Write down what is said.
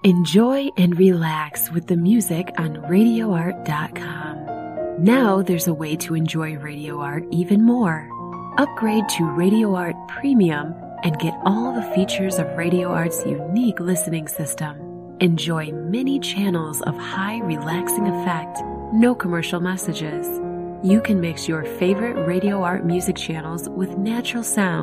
Enjoy and relax with the music on RadioArt.com. Now there's a way to enjoy Radio Art even more. Upgrade to Radio Art Premium and get all the features of Radio Art's unique listening system. Enjoy many channels of high relaxing effect, no commercial messages. You can mix your favorite Radio Art music channels with natural sound